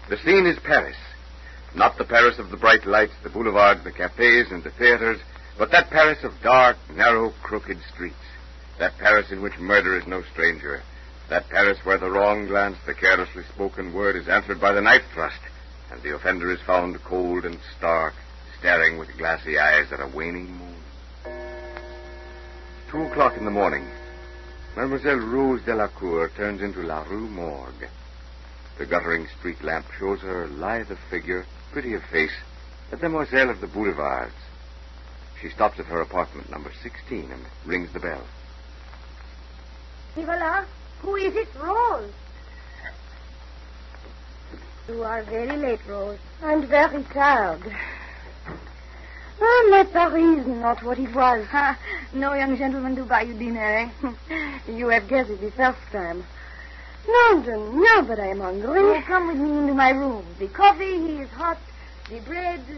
The scene is Paris. Not the Paris of the bright lights, the boulevards, the cafes, and the theaters, but that Paris of dark, narrow, crooked streets. That Paris in which murder is no stranger. That Paris where the wrong glance, the carelessly spoken word is answered by the knife thrust, and the offender is found cold and stark, staring with glassy eyes at a waning moon. 2 o'clock in the morning. Mademoiselle Rose Delacour turns into La Rue Morgue. The guttering street lamp shows her lithe of figure, pretty of face, a demoiselle of the boulevards. She stops at her apartment, number 16, and rings the bell. Voilà. Who is it? Rose. You are very late, Rose. I'm very tired. Oh, my Paris is not what it was. No young gentleman to buy you dinner, eh? You have guessed it the first time. No, but I am hungry. Oh, come with me into my room. The coffee is hot. The bread